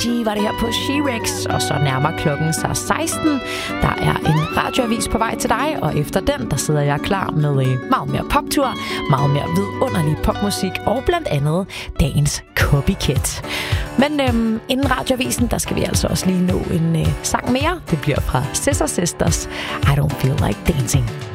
G var det her på She-Rex, og så nærmer klokken sig 16. Der er en radioavis på vej til dig, og efter den, der sidder jeg klar med meget mere poptur, meget mere vidunderlig popmusik, og blandt andet dagens Copycat. Men inden radioavisen, der skal vi altså også lige nå en sang mere. Det bliver fra Scissor Sisters, I Don't Feel Like Dancing.